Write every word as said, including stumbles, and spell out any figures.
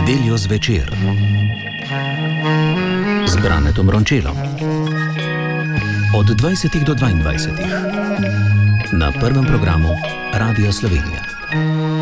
nedeljo zvečer z Branetom Rončelom od dvajsetih do dvaindvajsetih na prvem programu Radia Slovenija.